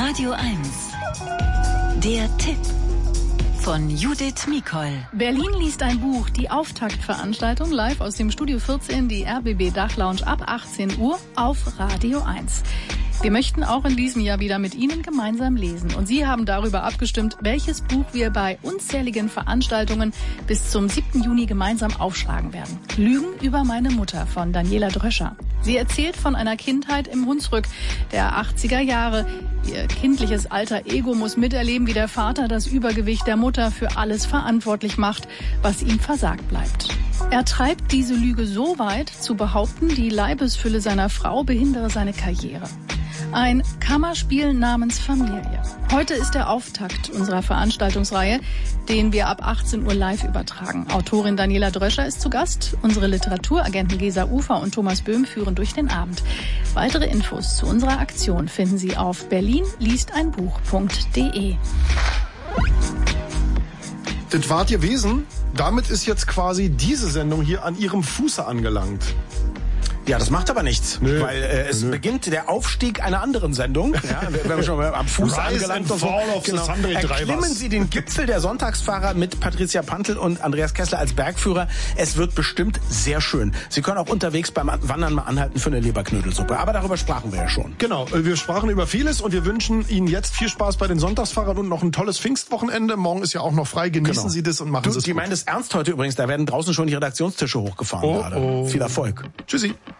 Radio 1. Der Tipp von Judith Mikol. Berlin liest ein Buch, die Auftaktveranstaltung live aus dem Studio 14, die RBB Dachlounge ab 18 Uhr auf Radio 1. Wir möchten auch in diesem Jahr wieder mit Ihnen gemeinsam lesen. Und Sie haben darüber abgestimmt, welches Buch wir bei unzähligen Veranstaltungen bis zum 7. Juni gemeinsam aufschlagen werden. Lügen über meine Mutter von Daniela Dröscher. Sie erzählt von einer Kindheit im Hunsrück der 80er Jahre. Ihr kindliches alter Ego muss miterleben, wie der Vater das Übergewicht der Mutter für alles verantwortlich macht, was ihm versagt bleibt. Er treibt diese Lüge so weit, zu behaupten, die Leibesfülle seiner Frau behindere seine Karriere. Ein Kammerspiel namens Familie. Heute ist der Auftakt unserer Veranstaltungsreihe, den wir ab 18 Uhr live übertragen. Autorin Daniela Dröscher ist zu Gast. Unsere Literaturagenten Gesa Ufer und Thomas Böhm führen durch den Abend. Weitere Infos zu unserer Aktion finden Sie auf berlinliesteinbuch.de. Das wart ihr Wesen. Damit ist jetzt quasi diese Sendung hier an ihrem Fuße angelangt. Ja, das macht aber nichts, weil es beginnt der Aufstieg einer anderen Sendung. Ja, wenn wir schon mal am Fuß angelangt und so. Erklimmen Sie den Gipfel der Sonntagsfahrer mit Patricia Pantel und Andreas Kessler als Bergführer. Es wird bestimmt sehr schön. Sie können auch unterwegs beim Wandern mal anhalten für eine Leberknödelsuppe. Aber darüber sprachen wir ja schon. Genau, wir sprachen über vieles und wir wünschen Ihnen jetzt viel Spaß bei den Sonntagsfahrern und noch ein tolles Pfingstwochenende. Morgen ist ja auch noch frei. Genießen Sie das und machen Sie es gut. Die meinen es ernst heute übrigens. Da werden draußen schon die Redaktionstische hochgefahren gerade. Viel Erfolg. Tschüssi.